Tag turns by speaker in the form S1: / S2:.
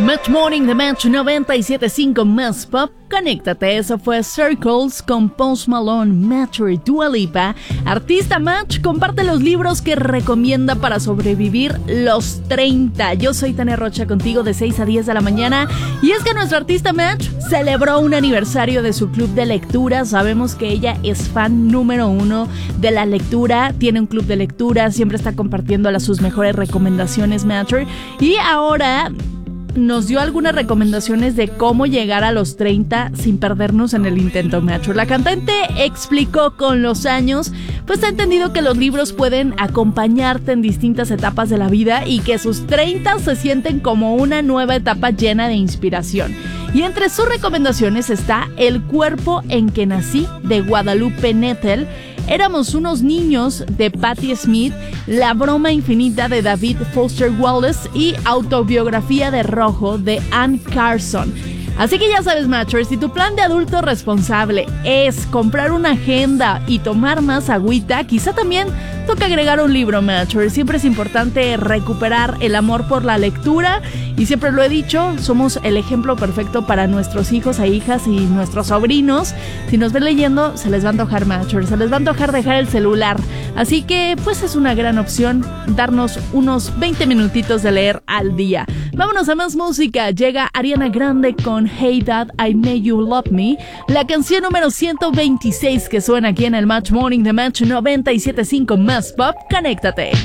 S1: Match Morning de Match 97.5 Más Pop. Conéctate, eso fue Circles con Post Malone, Matcher, Dua Lipa. Artista Match comparte los libros que recomienda para sobrevivir los 30. Yo soy Tania Rocha contigo de 6 a 10 de la mañana. Y es que nuestro artista Match celebró un aniversario de su club de lectura. Sabemos que ella es fan número 1 de la lectura. Tiene un club de lectura, siempre está compartiendo sus mejores recomendaciones Matcher. Y ahora nos dio algunas recomendaciones de cómo llegar a los 30 sin perdernos en el intento Matcher. La cantante explicó con los años, pues ha entendido que los libros pueden acompañarte en distintas etapas de la vida y que sus 30 se sienten como una nueva etapa llena de inspiración. Y entre sus recomendaciones está El cuerpo en que nací, de Guadalupe Nettel, Éramos unos niños, de Patti Smith, La broma infinita, de David Foster Wallace y Autobiografía de Rojo, de Anne Carson. Así que ya sabes, Matchers, si tu plan de adulto responsable es comprar una agenda y tomar más agüita, quizá también toca agregar un libro, Matchers. Siempre es importante recuperar el amor por la lectura y siempre lo he dicho, somos el ejemplo perfecto para nuestros hijos e hijas y nuestros sobrinos. Si nos ven leyendo, se les va a antojar, Matchers, se les va a antojar dejar el celular. Así que pues es una gran opción darnos unos 20 minutitos de leer al día. Vámonos a más música. Llega Ariana Grande con Hey Dad, I Made You Love Me, la canción número 126 que suena aquí en el Match Morning de Match 97.5 Más Pop. Conéctate.